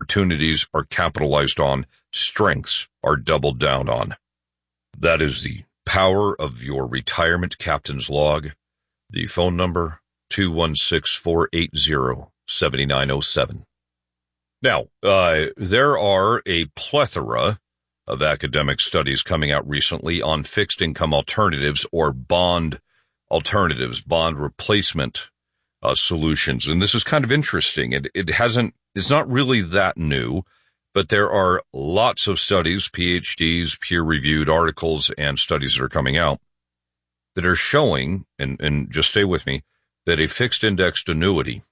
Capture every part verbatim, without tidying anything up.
opportunities are capitalized on, strengths are doubled down on. That is the power of your retirement captain's log. The phone number, two one six, four eight zero, seven nine zero seven. Now, uh, there are a plethora of academic studies coming out recently on fixed income alternatives or bond alternatives, bond replacement uh, solutions. And this is kind of interesting. It, it hasn't, it's not really that new, but there are lots of studies, P H Ds, peer-reviewed articles, and studies that are coming out that are showing, and, and just stay with me, that a fixed indexed annuity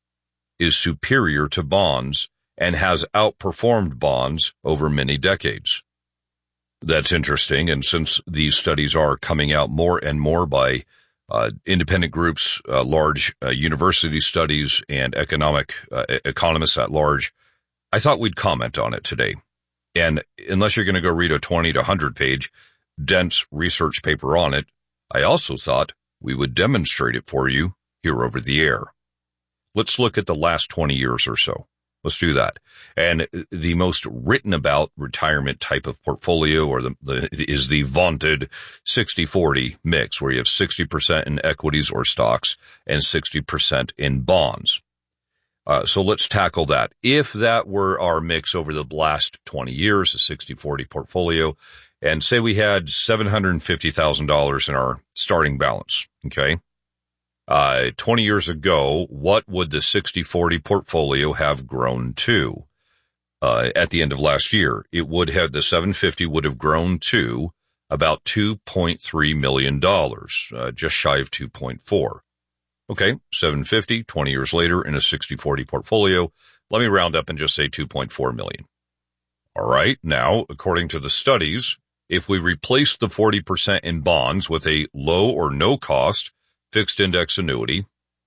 is superior to bonds and has outperformed bonds over many decades. That's interesting, and since these studies are coming out more and more by uh, independent groups, uh, large uh, university studies, and economic uh, economists at large, I thought we'd comment on it today. And unless you're going to go read a twenty to one hundred page dense research paper on it, I also thought we would demonstrate it for you here over the air. Let's look at the last twenty years or so. Let's do that. And the most written about retirement type of portfolio or the, the is the vaunted sixty forty mix, where you have sixty percent in equities or stocks and sixty percent in bonds. Uh, so let's tackle that. If that were our mix over the last twenty years, a sixty forty portfolio, and say we had seven hundred fifty thousand dollars in our starting balance, okay? Uh, twenty years ago, what would the sixty forty portfolio have grown to? Uh, at the end of last year, it would have, the seven hundred fifty would have grown to about two point three million dollars, uh, just shy of two point four. Okay, seven hundred fifty, twenty years later in a sixty forty portfolio, let me round up and just say two point four million. All right, now, according to the studies, if we replace the forty percent in bonds with a low or no cost fixed index annuity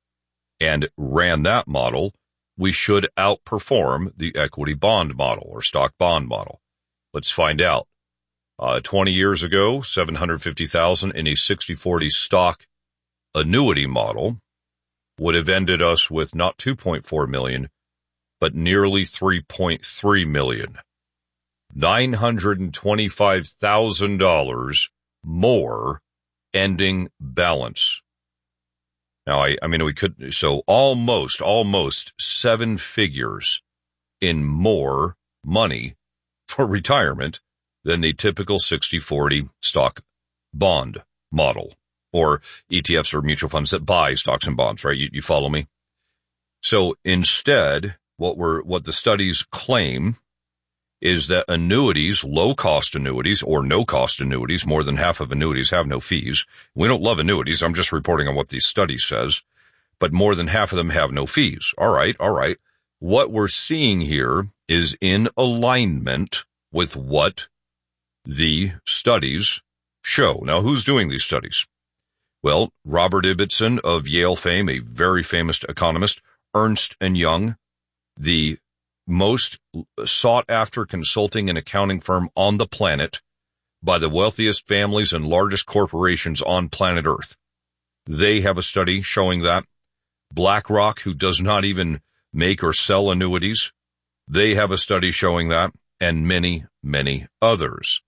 and ran that model, we should outperform the equity bond model or stock bond model. Let's find out. Uh, twenty years ago, seven hundred fifty thousand in a sixty forty stock annuity model would have ended us with not two point four million, but nearly three point three million. nine hundred twenty-five thousand dollars more ending balance. Now, I, I mean, we could, so almost, almost seven figures in more money for retirement than the typical sixty forty stock bond model, or E T Fs or mutual funds that buy stocks and bonds, right? You, you follow me? So instead, what we're, what the studies claim is that annuities, low-cost annuities or no-cost annuities, more than half of annuities have no fees. We don't love annuities. I'm just reporting on what the study says. But more than half of them have no fees. All right, all right. What we're seeing here is in alignment with what the studies show. Now, who's doing these studies? Well, Robert Ibbotson of Yale fame, a very famous economist, Ernst and Young, the most sought-after consulting and accounting firm on the planet by the wealthiest families and largest corporations on planet Earth. They have a study showing that. BlackRock, who does not even make or sell annuities, they have a study showing that, and many, many others.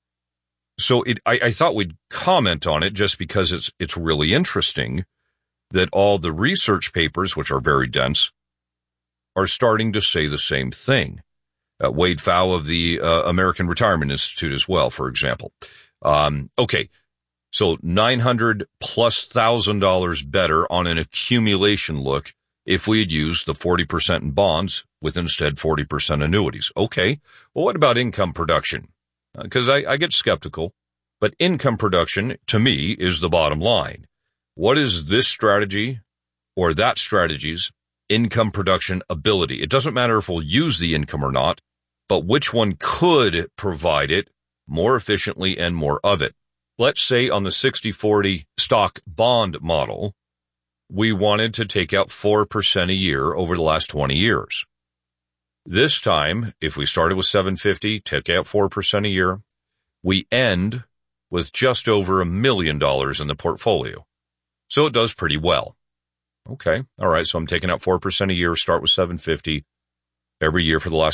So it, I, I thought we'd comment on it just because it's it's really interesting that all the research papers, which are very dense, are starting to say the same thing. Uh, Wade Pfau of the uh, American Retirement Institute as well, for example. Um, okay, so nine hundred plus thousand dollars better on an accumulation look if we had used the forty percent in bonds with instead forty percent annuities. Okay, well, what about income production? Because uh, I, I get skeptical, but income production, to me, is the bottom line. What is this strategy or that strategy's income production ability? It doesn't matter if we'll use the income or not, but which one could provide it more efficiently and more of it. Let's say on the sixty forty stock bond model, we wanted to take out four percent a year over the last twenty years. This time, if we started with seven hundred fifty, take out four percent a year, we end with just over a million dollars in the portfolio. So it does pretty well. Okay, all right, so I'm taking out four percent a year, start with seven hundred fifty every year for the last